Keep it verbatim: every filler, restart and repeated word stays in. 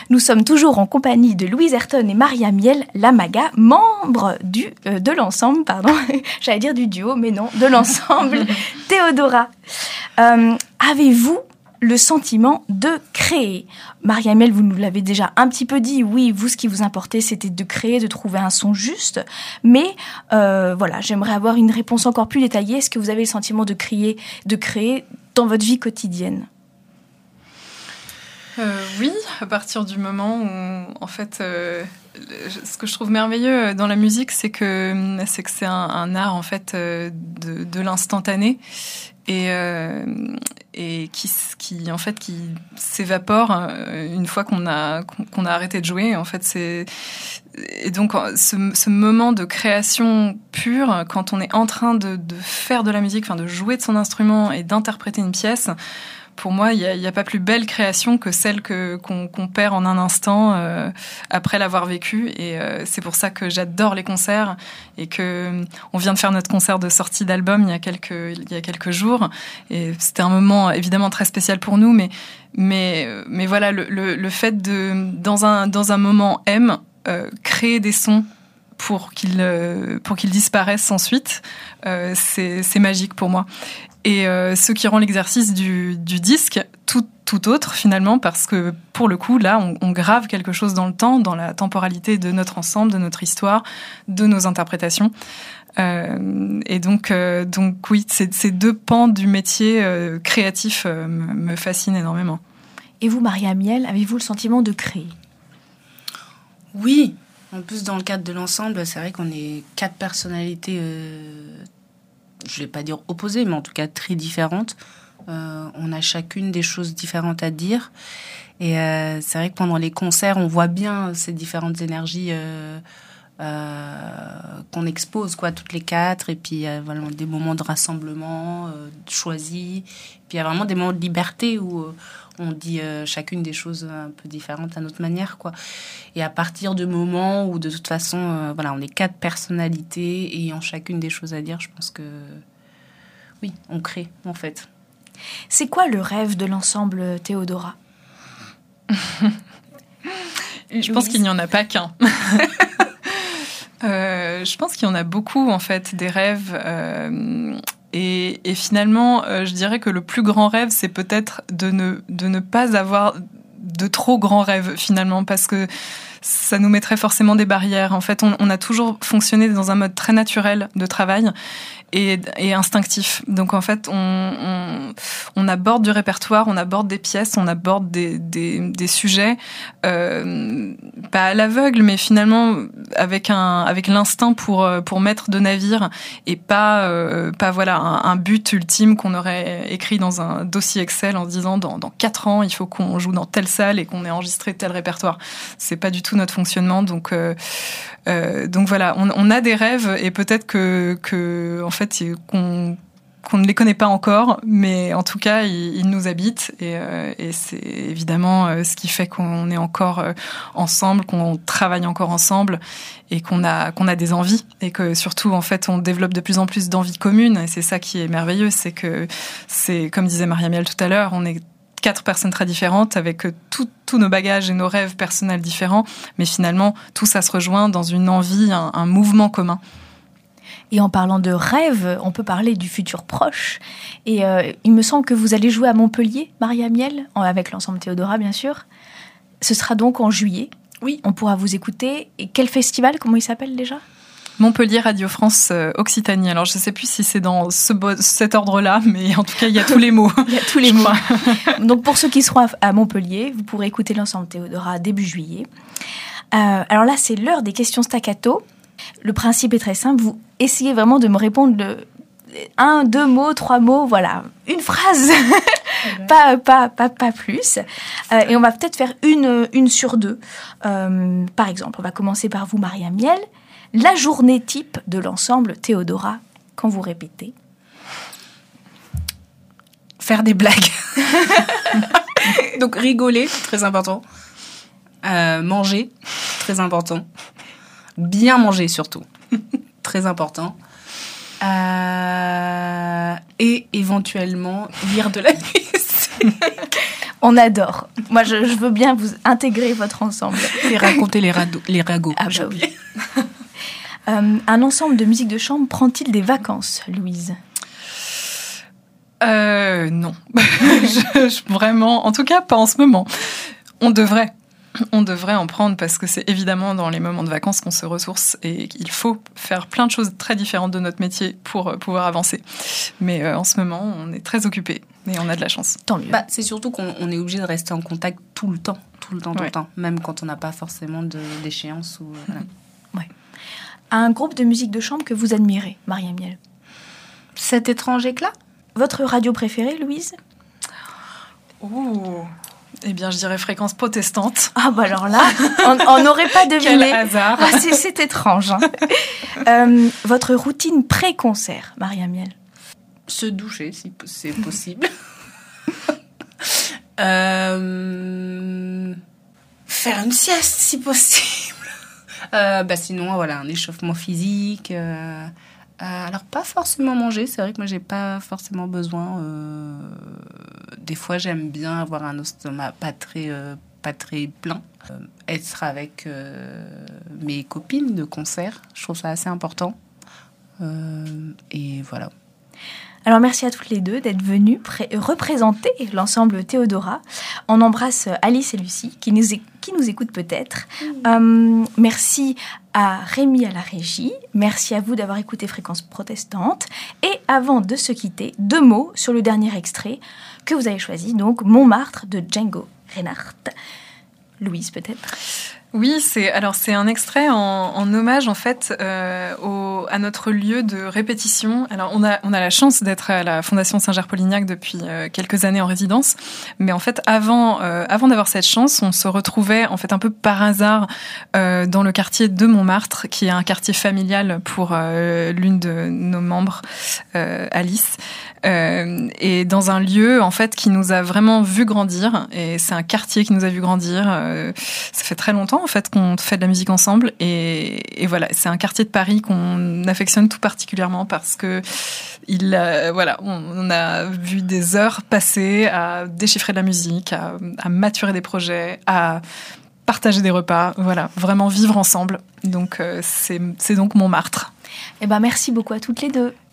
Nous sommes toujours en compagnie de Louise Ayrton et Maria Miel Lamaga, membres du, euh, de l'ensemble, pardon, j'allais dire du duo, mais non, de l'ensemble Théodora. Euh, avez-vous le sentiment de créer? Maria Miel, vous nous l'avez déjà un petit peu dit, oui, vous, ce qui vous importait, c'était de créer, de trouver un son juste, mais euh, voilà, j'aimerais avoir une réponse encore plus détaillée. Est-ce que vous avez le sentiment de créer, de créer dans votre vie quotidienne? Euh, oui, à partir du moment où, en fait, euh, ce que je trouve merveilleux dans la musique, c'est que c'est que c'est un, un art en fait de, de l'instantané et euh, et qui qui en fait qui s'évapore une fois qu'on a qu'on a arrêté de jouer. En fait, c'est et donc ce, ce moment de création pure, quand on est en train de, de faire de la musique, enfin de jouer de son instrument et d'interpréter une pièce. Pour moi, il n'y a, a pas plus belle création que celle que, qu'on, qu'on perd en un instant euh, après l'avoir vécue. Et euh, c'est pour ça que j'adore les concerts et que on vient de faire notre concert de sortie d'album il y a quelques, il y a quelques jours. Et c'était un moment évidemment très spécial pour nous. Mais, mais, mais voilà, le, le, le fait de, dans un, dans un moment M, euh, créer des sons pour qu'ils, euh, pour qu'ils disparaissent ensuite, euh, c'est, c'est magique pour moi. Et euh, ce qui rend l'exercice du, du disque tout, tout autre finalement, parce que pour le coup là on, on grave quelque chose dans le temps, dans la temporalité de notre ensemble, de notre histoire, de nos interprétations. Euh, et donc, euh, donc oui, ces, ces deux pans du métier euh, créatif euh, me, me fascinent énormément. Et vous, Maria Miel, avez-vous le sentiment de créer? Oui, en plus dans le cadre de l'ensemble, c'est vrai qu'on est quatre personnalités. Euh, je ne vais pas dire opposées, mais en tout cas très différentes. Euh, on a chacune des choses différentes à dire. Et euh, c'est vrai que pendant les concerts, on voit bien ces différentes énergies euh, euh, qu'on expose, quoi, toutes les quatre. Et puis, euh, voilà, des moments de rassemblement euh, choisis. Puis, il y a vraiment des moments de liberté où euh, on dit euh, chacune des choses un peu différentes à notre manière, quoi. Et à partir du moment où, de toute façon, euh, voilà, on est quatre personnalités ayant chacune des choses à dire, je pense que, oui, on crée, en fait. C'est quoi le rêve de l'ensemble Théodora? Je pense qu'il n'y en a pas qu'un. euh, je pense qu'il y en a beaucoup, en fait, des rêves. Euh, et, et finalement, euh, je dirais que le plus grand rêve, c'est peut-être de ne, de ne pas avoir de trop grands rêves, finalement, parce que ça nous mettrait forcément des barrières. En fait, on, on a toujours fonctionné dans un mode très naturel de travail et, et instinctif. Donc, en fait, on, on, on aborde du répertoire, on aborde des pièces, on aborde des, des, des sujets, euh, pas à l'aveugle, mais finalement avec un, avec l'instinct pour, pour mettre de navire et pas, euh, pas voilà, un, un but ultime qu'on aurait écrit dans un dossier Excel en se disant dans, dans quatre ans, il faut qu'on joue dans telle salle et qu'on ait enregistré tel répertoire. C'est pas du tout notre fonctionnement. Donc, euh, euh, donc voilà, on, on a des rêves et peut-être que, que en fait, qu'on, qu'on ne les connaît pas encore, mais en tout cas, ils, ils nous habitent et, euh, et c'est évidemment euh, ce qui fait qu'on est encore euh, ensemble, qu'on travaille encore ensemble et qu'on a, qu'on a des envies et que surtout, en fait, on développe de plus en plus d'envies communes et c'est ça qui est merveilleux, c'est que c'est, comme disait Maria Miel tout à l'heure, on est quatre personnes très différentes avec tous nos bagages et nos rêves personnels différents, mais finalement, tout ça se rejoint dans une envie, un, un mouvement commun. Et en parlant de rêve, on peut parler du futur proche. Et euh, il me semble que vous allez jouer à Montpellier, Maria Miel, avec l'ensemble Théodora, bien sûr. Ce sera donc en juillet. Oui. On pourra vous écouter. Et quel festival, comment il s'appelle déjà ? Montpellier Radio France euh, Occitanie. Alors, je ne sais plus si c'est dans ce, cet ordre-là, mais en tout cas, il y a tous les mots. Il y a tous les mots. Donc, pour ceux qui seront à, à Montpellier, vous pourrez écouter l'ensemble Théodora début juillet. Euh, alors là, c'est l'heure des questions staccato. Le principe est très simple. Vous essayez vraiment de me répondre de un, deux mots, trois mots, voilà, une phrase, pas, pas, pas, pas plus. Euh, et on va peut-être faire une, une sur deux. Euh, par exemple, on va commencer par vous, Maria Miel. La journée type de l'ensemble Théodora, quand vous répétez. Faire des blagues. Donc rigoler, très important. Euh, manger, très important. Bien manger surtout, très important. Euh, et éventuellement lire de la musique. On adore. Moi, je, je veux bien vous intégrer votre ensemble. Et raconter les, rado- les ragots. Ah bah oui. euh, un ensemble de musique de chambre prend-il des vacances, Louise ? Euh, non. je, je, vraiment, en tout cas, pas en ce moment. On devrait. On devrait en prendre parce que c'est évidemment dans les moments de vacances qu'on se ressource et qu'il faut faire plein de choses très différentes de notre métier pour pouvoir avancer. Mais euh, en ce moment, on est très occupés et on a de la chance. Tant mieux. Bah, c'est surtout qu'on on est obligé de rester en contact tout le temps, tout le temps, tout ouais. le temps, même quand on n'a pas forcément de, d'échéance. Ou, euh, voilà. Ouais. Un groupe de musique de chambre que vous admirez, Maria Miel. Cet étrange éclat. Votre radio préférée, Louise ? Ouh. Eh bien, je dirais fréquence protestante. Ah bah alors là, on n'aurait pas deviné. Quel hasard. Ah, c'est, c'est étrange. Hein. euh, votre routine pré-concert, Maria Miel. Se doucher, si c'est possible. euh, faire une sieste, si possible. Euh, bah sinon, voilà, un échauffement physique. Euh, euh, alors, pas forcément manger. C'est vrai que moi, j'ai pas forcément besoin... Euh, des fois, j'aime bien avoir un estomac pas très, euh, pas très plein. Euh, être avec euh, mes copines de concert, je trouve ça assez important. Euh, et voilà. Alors, merci à toutes les deux d'être venues pré- représenter l'ensemble Théodora. On embrasse Alice et Lucie, qui nous, é- qui nous écoutent peut-être. Mmh. Euh, merci à Rémi à la régie. Merci à vous d'avoir écouté Fréquence Protestante. Et avant de se quitter, deux mots sur le dernier extrait que vous avez choisi, donc Montmartre de Django Reinhardt. Louise, peut-être ? Oui, c'est alors c'est un extrait en, en hommage en fait euh, au, à notre lieu de répétition. Alors on a on a la chance d'être à la Fondation Saint-Ger-Polignac depuis euh, quelques années en résidence, mais en fait avant euh, avant d'avoir cette chance, on se retrouvait en fait un peu par hasard euh, dans le quartier de Montmartre, qui est un quartier familial pour euh, l'une de nos membres, euh, Alice. Euh, et dans un lieu en fait qui nous a vraiment vu grandir, et c'est un quartier qui nous a vu grandir. Euh, ça fait très longtemps en fait qu'on fait de la musique ensemble, et, et voilà, c'est un quartier de Paris qu'on affectionne tout particulièrement parce que il, euh, voilà, on, on a vu des heures passer à déchiffrer de la musique, à, à maturer des projets, à partager des repas, voilà, vraiment vivre ensemble. Donc euh, c'est, c'est donc Montmartre. Eh ben merci beaucoup à toutes les deux.